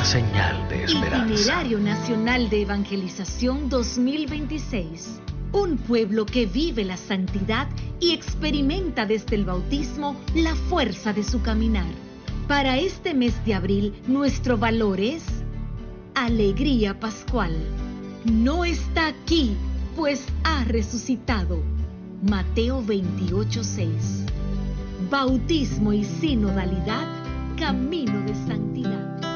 señal de esperanza. Itinerario Nacional de Evangelización 2026. Un pueblo que vive la santidad y experimenta desde el bautismo la fuerza de su caminar. Para este mes de abril, nuestro valor es alegría pascual. No está aquí, pues ha resucitado. Mateo 28:6. Bautismo y sinodalidad, camino de santidad.